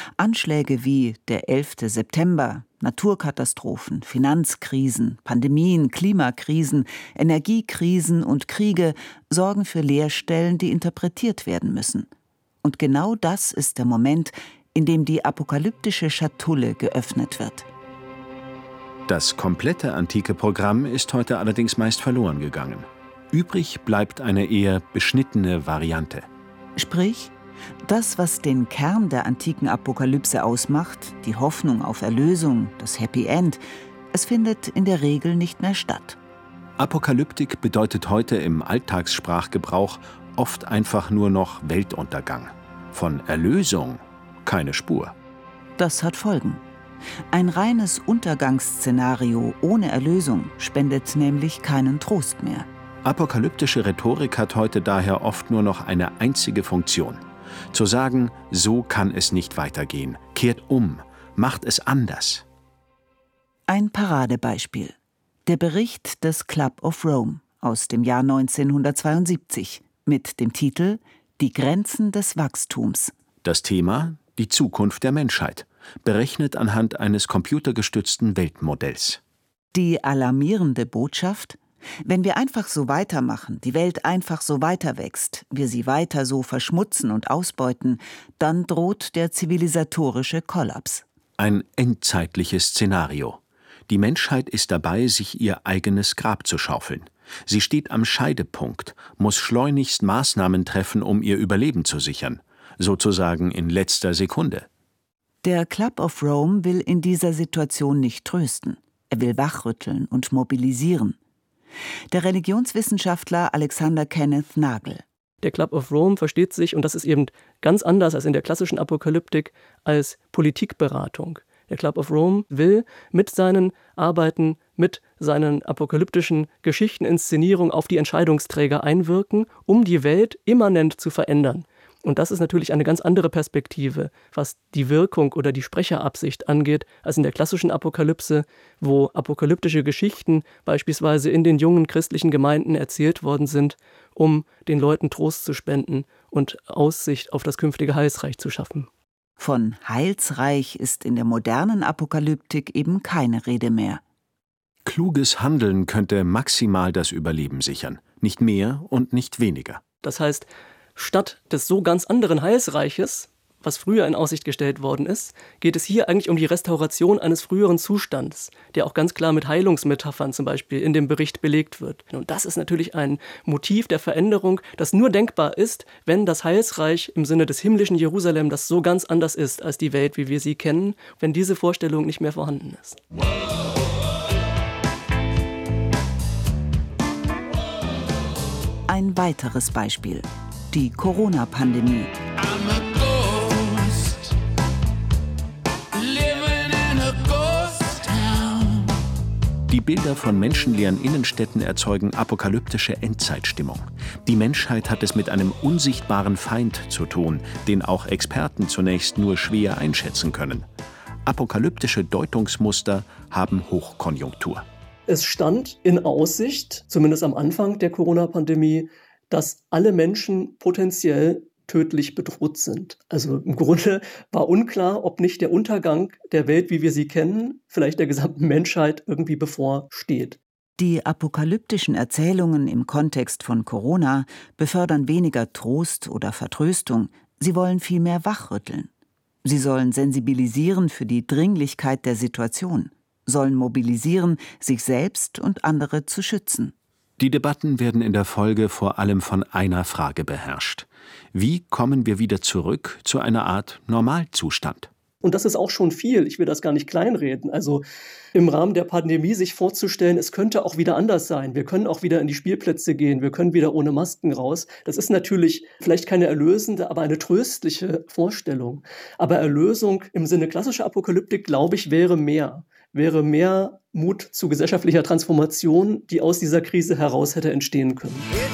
Anschläge wie der 11. September, Naturkatastrophen, Finanzkrisen, Pandemien, Klimakrisen, Energiekrisen und Kriege sorgen für Leerstellen, die interpretiert werden müssen. Und genau das ist der Moment, in dem die apokalyptische Schatulle geöffnet wird. Das komplette antike Programm ist heute allerdings meist verloren gegangen. Übrig bleibt eine eher beschnittene Variante. Sprich, das, was den Kern der antiken Apokalypse ausmacht, die Hoffnung auf Erlösung, das Happy End, es findet in der Regel nicht mehr statt. Apokalyptik bedeutet heute im Alltagssprachgebrauch oft einfach nur noch Weltuntergang. Von Erlösung keine Spur. Das hat Folgen. Ein reines Untergangsszenario ohne Erlösung spendet nämlich keinen Trost mehr. Apokalyptische Rhetorik hat heute daher oft nur noch eine einzige Funktion: zu sagen, so kann es nicht weitergehen, kehrt um, macht es anders. Ein Paradebeispiel: der Bericht des Club of Rome aus dem Jahr 1972 mit dem Titel »Die Grenzen des Wachstums«. Das Thema: die Zukunft der Menschheit, berechnet anhand eines computergestützten Weltmodells. Die alarmierende Botschaft: Wenn wir einfach so weitermachen, die Welt einfach so weiter wächst, wir sie weiter so verschmutzen und ausbeuten, dann droht der zivilisatorische Kollaps. Ein endzeitliches Szenario. Die Menschheit ist dabei, sich ihr eigenes Grab zu schaufeln. Sie steht am Scheidepunkt, muss schleunigst Maßnahmen treffen, um ihr Überleben zu sichern. Sozusagen in letzter Sekunde. Der Club of Rome will in dieser Situation nicht trösten. Er will wachrütteln und mobilisieren. Der Religionswissenschaftler Alexander Kenneth Nagel. Der Club of Rome versteht sich, und das ist eben ganz anders als in der klassischen Apokalyptik, als Politikberatung. Der Club of Rome will mit seinen Arbeiten, mit seinen apokalyptischen Geschichteninszenierungen auf die Entscheidungsträger einwirken, um die Welt immanent zu verändern. Und das ist natürlich eine ganz andere Perspektive, was die Wirkung oder die Sprecherabsicht angeht, als in der klassischen Apokalypse, wo apokalyptische Geschichten beispielsweise in den jungen christlichen Gemeinden erzählt worden sind, um den Leuten Trost zu spenden und Aussicht auf das künftige Heilsreich zu schaffen. Von Heilsreich ist in der modernen Apokalyptik eben keine Rede mehr. Kluges Handeln könnte maximal das Überleben sichern, nicht mehr und nicht weniger. Das heißt, statt des so ganz anderen Heilsreiches, was früher in Aussicht gestellt worden ist, geht es hier eigentlich um die Restauration eines früheren Zustands, der auch ganz klar mit Heilungsmetaphern zum Beispiel in dem Bericht belegt wird. Und das ist natürlich ein Motiv der Veränderung, das nur denkbar ist, wenn das Heilsreich im Sinne des himmlischen Jerusalem, das so ganz anders ist als die Welt, wie wir sie kennen, wenn diese Vorstellung nicht mehr vorhanden ist. Ein weiteres Beispiel: die Corona-Pandemie. Die Bilder von menschenleeren Innenstädten erzeugen apokalyptische Endzeitstimmung. Die Menschheit hat es mit einem unsichtbaren Feind zu tun, den auch Experten zunächst nur schwer einschätzen können. Apokalyptische Deutungsmuster haben Hochkonjunktur. Es stand in Aussicht, zumindest am Anfang der Corona-Pandemie, dass alle Menschen potenziell tödlich bedroht sind. Also im Grunde war unklar, ob nicht der Untergang der Welt, wie wir sie kennen, vielleicht der gesamten Menschheit irgendwie bevorsteht. Die apokalyptischen Erzählungen im Kontext von Corona befördern weniger Trost oder Vertröstung, sie wollen vielmehr wachrütteln. Sie sollen sensibilisieren für die Dringlichkeit der Situation, sollen mobilisieren, sich selbst und andere zu schützen. Die Debatten werden in der Folge vor allem von einer Frage beherrscht: Wie kommen wir wieder zurück zu einer Art Normalzustand? Und das ist auch schon viel, ich will das gar nicht kleinreden. Also im Rahmen der Pandemie sich vorzustellen, es könnte auch wieder anders sein. Wir können auch wieder in die Spielplätze gehen, wir können wieder ohne Masken raus. Das ist natürlich vielleicht keine erlösende, aber eine tröstliche Vorstellung. Aber Erlösung im Sinne klassischer Apokalyptik, glaube ich, wäre mehr Mut zu gesellschaftlicher Transformation, die aus dieser Krise heraus hätte entstehen können.